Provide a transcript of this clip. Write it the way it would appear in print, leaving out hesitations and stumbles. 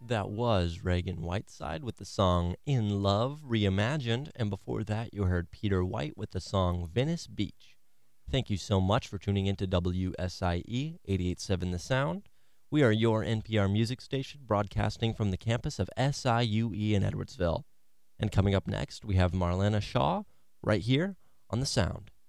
That was Reagan Whiteside with the song In Love Reimagined, and before that you heard Peter White with the song Venice Beach. Thank you so much for tuning into WSIE 88.7 The Sound. We are your NPR music station broadcasting from the campus of SIUE in Edwardsville. And coming up next, we have Marlena Shaw right here on The Sound.